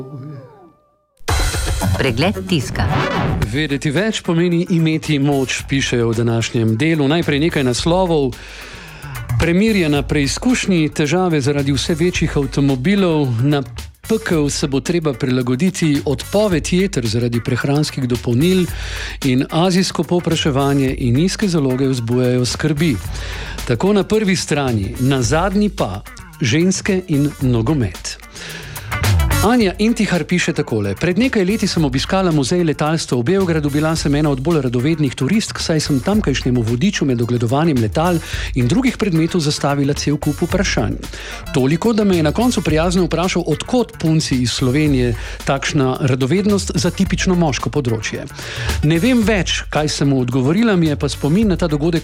Pregled tiska. Vedeti več pomeni imeti moč, pišejo v današnjem delu. Najprej nekaj naslovov. Premirjena preizkušnji, težave zaradi vse večjih avtomobilov, na pekel se bo treba prilagoditi, odpoved jeter zaradi prehranskih dopolnil in azijsko povpraševanje in nizke zaloge vzbujajo skrbi. Tako na prvi strani, na zadnji pa ženske in nogomet. Anja Intihar piše takole. Pred nekaj leti sem obiskala muzej letalstva v Beogradu, bila sem ena od bolj radovednih turistk, saj sem tamkajšnjemu vodiču med ogledovanjem letal in drugih predmetov zastavila cel kup vprašanj. Toliko, da me je na koncu prijazno vprašal, odkot punci iz Slovenije takšna radovednost za tipično moško področje. Ne vem več, kaj sem mu odgovorila, mi je pa spomin na ta dogodek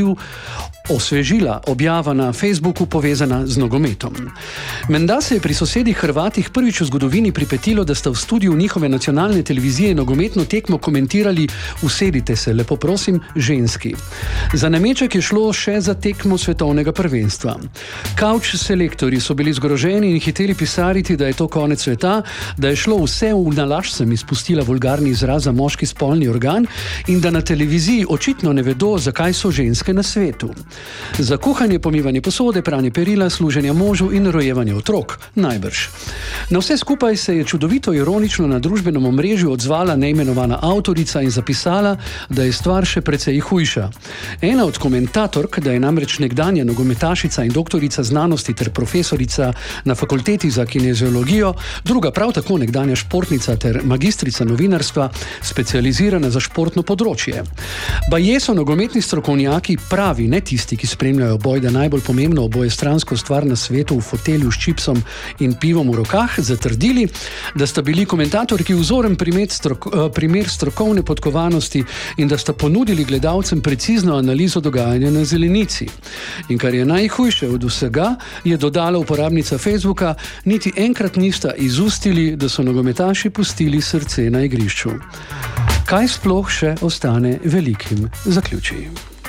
osvežila objava na Facebooku povezana z nogometom. Menda se je pri sosedih Hrvatih prvič v zgodovini pripetilo, da sta v studiu njihove nacionalne televizije nogometno tekmo komentirali, usedite se, lepo prosim, ženski. Za nameček je šlo še za tekmo svetovnega prvenstva. Couch selektorji so bili zgroženi in hiteli pisariti, da je to konec sveta, da je šlo vse v nalašč, sem izpustila vulgarni izraz za moški spolni organ in da na televiziji očitno ne vedo, zakaj so ženske na svetu. Za kuhanje, pomivanje posode, pranje perila, služenja možu in rojevanje otrok, najbrž. Na vse skupaj se je čudovito ironično na družbenem omrežju odzvala neimenovana avtorica in zapisala, da je stvar še precej hujša. Ena od komentatork, da je namreč nekdanja nogometašica in doktorica znanosti ter profesorica na fakulteti za kineziologijo, druga prav tako nekdanja športnica ter magistrica novinarstva, specializirana za športno področje. Baje so nogometni strokovnjaki pravi, ne tisti, ki spremljajo bojda najbolj pomembno obojestransko stvar na svetu v fotelju s čipsom in pivom v rokah, zatrdili, da sta bili komentatorki vzoren primer strokovne podkovanosti in da sta ponudili gledalcem precizno analizo dogajanja na zelenici. In kar je najhujše od vsega, je dodala uporabnica Facebooka, niti enkrat nista izustili, da so nogometaši pustili srce na igrišču. Kaj sploh še ostane velikim, zaključi.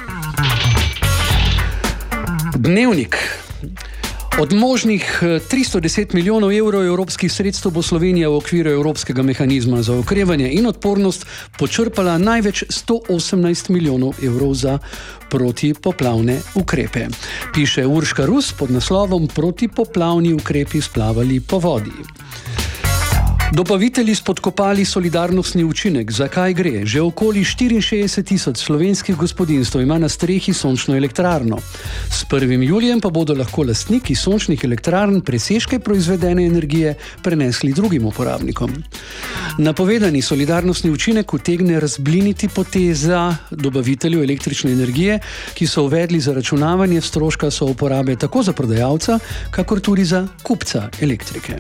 Dnevnik. Od možnih 310 milijonov evrov evropskih sredstev bo Slovenija v okviru Evropskega mehanizma za okrevanje in odpornost počrpala največ 118 milijonov evrov za protipoplavne ukrepe. Piše Urška Rus pod naslovom Protipoplavni ukrepi splavali po vodi. Dobavitelji spodkopali solidarnostni učinek. Zakaj gre? Že okoli 64 tisoč slovenskih gospodinjstev ima na strehi sončno elektrarno. S 1. julijem pa bodo lahko lastniki sončnih elektrarn presežke proizvedene energije prenesli drugim uporabnikom. Napovedani solidarnostni učinek utegne razbliniti poteza dobaviteljev električne energije, ki so uvedli zaračunavanje stroška souporabe tako za prodajalca, kakor tudi za kupca elektrike.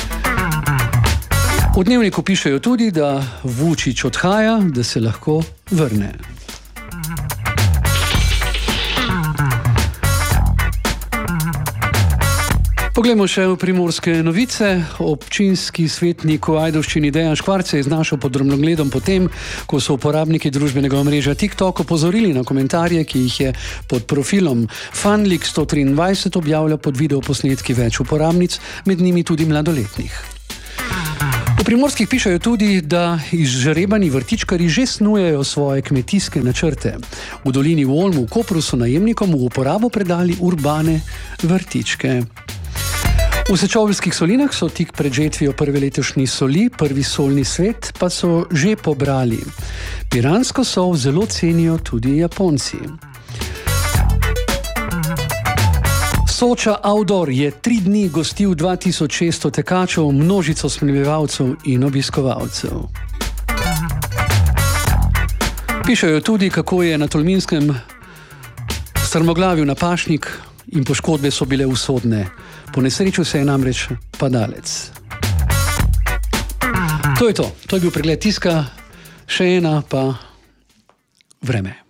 V dnevniku pišejo tudi, da Vučić odhaja, da se lahko vrne. Poglejmo še v primorske novice. Občinski svetnik v Ajdovščini Dejan Škvarc se je znašel pod drobnogledom potem, ko so uporabniki družbenega omrežja TikTok opozorili na komentarje, ki jih je pod profilom Fanlik 123 objavljal pod videoposnetki več uporabnic, med njimi tudi mladoletnih. V Primorskih pišejo tudi, da izžrebani vrtičkarji že snujejo svoje kmetijske načrte. V dolini v Olmu v Kopru so najemnikom v uporabo predali urbane vrtičke. V Sečoveljskih solinah so tik pred žetvijo prve letošnji soli, prvi solni svet pa so že pobrali. Piransko sol zelo cenijo tudi Japonci. Soča Outdoor je 3 dni gostil 2600 tekačev, množico spremljevalcev in obiskovalcev. Pišejo tudi, kako je na Tolminskem strmoglavil na pašnik in poškodbe so bile usodne. Po nesreču se je namreč padalec. To je to. To je bil pregled tiska, še ena pa vreme.